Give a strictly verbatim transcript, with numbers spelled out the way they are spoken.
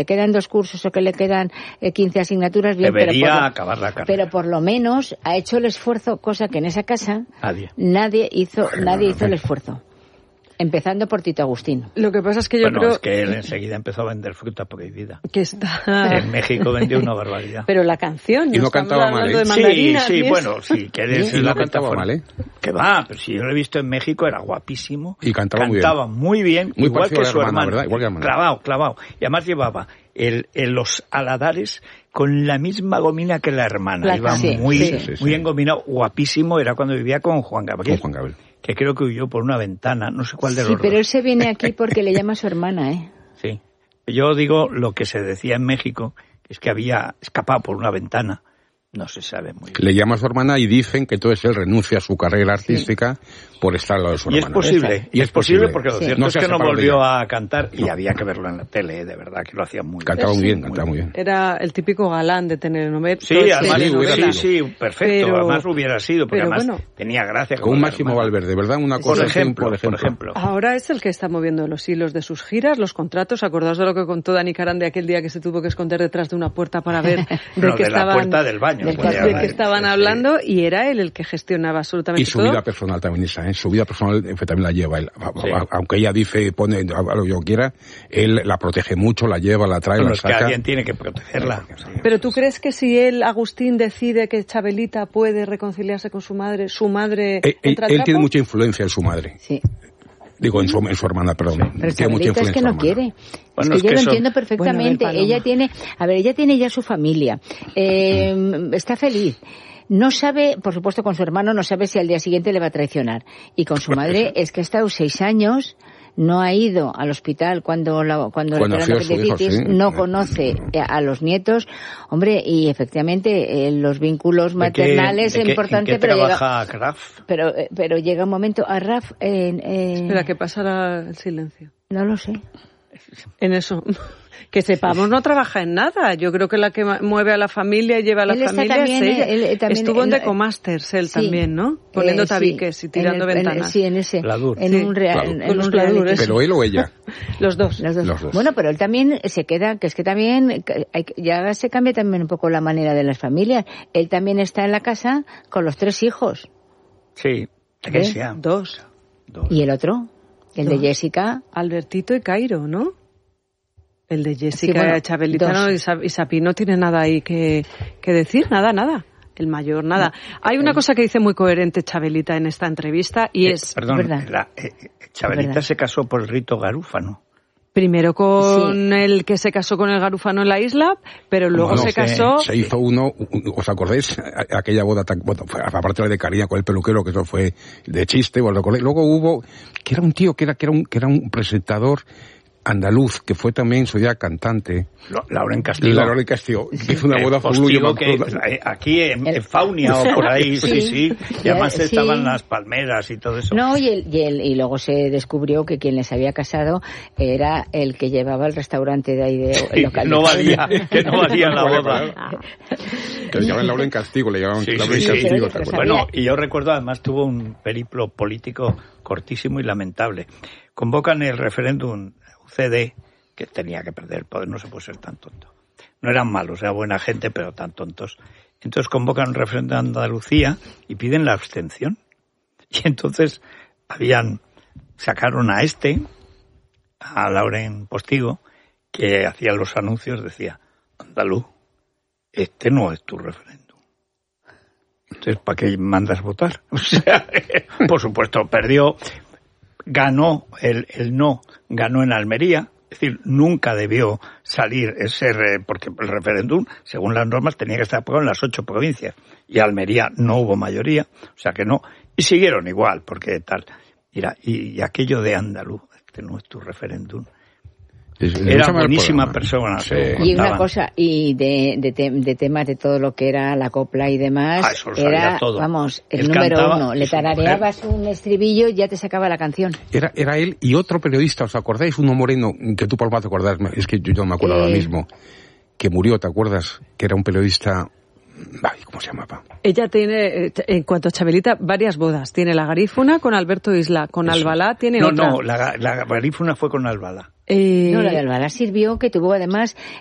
le quedan dos cursos o que le quedan eh, quince asignaturas, bien, debería pero por, acabar la carrera. Pero por lo menos ha hecho el esfuerzo, cosa que en esa casa nadie, nadie hizo, nadie hizo el esfuerzo. Empezando por Tito Agustín. Lo que pasa es que yo bueno, creo... es que él enseguida empezó a vender fruta prohibida. Que está... En México vendió una barbaridad. Pero la canción... Y no cantaba mal, ¿eh? Sí, sí, bueno, sí. Que eres y no cantaba fuera. mal, ¿eh? Que va, pero si yo lo he visto en México, era guapísimo. Y cantaba, cantaba muy muy bien. bien, muy igual que su hermana, hermano. ¿verdad? Igual que hermana. Clavado, clavado. Y además llevaba el, el, los aladares con la misma gomina que la hermana. La, Iba sí, muy, sí, sí, muy sí. engominado, guapísimo. Era cuando vivía con Juan Gabriel. Con Juan Gabriel. Que creo que huyó por una ventana, no sé cuál de sí, los dos. Sí, pero él se viene aquí porque le llama a su hermana, ¿eh? Sí. Yo digo lo que se decía en México, que es que había escapado por una ventana. No se sabe muy bien. Le llama a su hermana y dicen que entonces él renuncia a su carrera artística sí. por estar al lado de su y hermana. Es posible, y es posible porque lo sí. cierto no es que no volvió volvió a cantar y no. había que verlo en la tele, de verdad, que lo hacía muy cantaba bien. Muy bien, Sí, cantaba muy bien. Era el típico galán de telenovela. Sí, además, sí, sí, perfecto, pero, además hubiera sido, porque además bueno, tenía gracia. Con un Máximo Valverde, ¿verdad? Una cosa por ejemplo, por ejemplo. por ejemplo. Ahora es el que está moviendo los hilos de sus giras, los contratos. Acordaos de lo que contó Dani Carande aquel día que se tuvo que esconder detrás de una puerta para ver de no, qué de estaban, la puerta del baño, de, de que estaban hablando, y era él el que gestionaba absolutamente y su todo. vida personal también esa, ¿eh? Su vida personal también la lleva él. Sí. Aunque ella dice, pone lo que yo quiera, él la protege mucho, la lleva, la trae, bueno, la es saca. Que alguien tiene que protegerla. Pero ¿tú crees que si él, Agustín, decide que Chabelita puede reconciliarse con su madre, su madre eh, entra al Él trapo? tiene mucha influencia en su madre. Sí. Digo, en su, en su hermana, perdón. Sí. Pero tiene mucha influencia es que no quiere. Bueno, es que es yo que lo eso... entiendo perfectamente. Bueno, a ver, ella tiene, a ver, ella tiene ya su familia. Eh, está feliz. No sabe, por supuesto, con su hermano no sabe si al día siguiente le va a traicionar. Y con su madre es que ha estado seis años, no ha ido al hospital cuando la, cuando, cuando le la apendicitis, sí. no conoce a los nietos. Hombre, y efectivamente eh, los vínculos maternales es importante, pero llega, Raf? Pero, pero llega un momento a Raf. Eh, eh, Espera, que pasará el silencio. No lo sé. En eso. Que sepamos, no trabaja en nada. Yo creo que la que mueve a la familia y lleva a la él familia también, es ella. Él, también, Estuvo en él, Decomasters él sí, también, ¿no? Poniendo eh, tabiques sí, y tirando en el, ventanas. En, sí, en ese. Gladur. En sí, un real, en, en los un Gladures. Pero él o ella. Los dos. Los dos. Los dos. Bueno, pero él también se queda, que es que también, hay, ya se cambia también un poco la manera de las familias. Él también está en la casa con los tres hijos. Sí, que sea. Dos. dos. ¿Y el otro? El dos. De Jessica. Albertito y Cairo, ¿no? El de Jessica, sí, bueno, Chabelita no, y Sapi no tiene nada ahí que, que decir, nada, nada. El mayor, nada. No, Hay una cosa que dice muy coherente Chabelita en esta entrevista y eh, es... Perdón, la, eh, Chabelita se casó por el rito garúfano. Primero con sí. el que se casó con el garúfano en la isla, pero luego no, se casó... Se hizo uno, ¿os acordáis? Aquella boda, tan, bueno, aparte de la de Karina con el peluquero, que eso fue de chiste, ¿os acordáis? Luego hubo, que era un tío, que era, que era, un, que era un presentador andaluz, que fue también, su día cantante. Lauren Castillo. Lauren Castillo, que hizo una boda Postigo que aquí en, en Faunia o por ahí, sí, sí, sí. Y además sí. estaban las palmeras y todo eso. No, y, el, y, el, y luego se descubrió que quien les había casado era el que llevaba el restaurante de ahí de sí, local. No valía, que no valía la boda. Que le llamaban Lauren Castillo, le llamaban sí, Lauren sí, Castillo. Sí, sí. Bueno, y yo recuerdo además tuvo un periplo político cortísimo y lamentable. Convocan el referéndum C D, que tenía que perder el poder, no se puede ser tan tonto. No eran malos, era buena gente, pero tan tontos. Entonces convocan un referéndum de Andalucía y piden la abstención. Y entonces habían, sacaron a este, a Lauren Postigo, que hacía los anuncios, decía, andaluz, este no es tu referéndum. Entonces, ¿para qué mandas votar? O sea, por supuesto, perdió. Ganó el, el no, ganó en Almería, es decir, nunca debió salir ese, re, porque el referéndum, según las normas, tenía que estar aprobado en las ocho provincias, y Almería no hubo mayoría, o sea que no, y siguieron igual, porque tal, mira, y, y aquello de andaluz, este no es tu referéndum. Era buenísima persona. Sí. Y una cosa, y de, de, te, de temas de todo lo que era la copla y demás, ah, eso lo era, todo. vamos, el él número cantaba, uno. Le tarareabas un estribillo y ya te sacaba la canción. Era, era él y otro periodista, ¿os acordáis? Uno moreno, que tú por más te acordás, es que yo, yo no me acuerdo eh... ahora mismo, que murió, ¿te acuerdas? Que era un periodista Ay, ¿cómo se llamaba? Ella tiene, en cuanto a Chabelita, varias bodas. Tiene la garífuna con Alberto Isla, con Eso. Albalá tiene no, otra. No, no, la, la garífuna fue con Albalá. Eh... No, la de Albalá sirvió, que tuvo además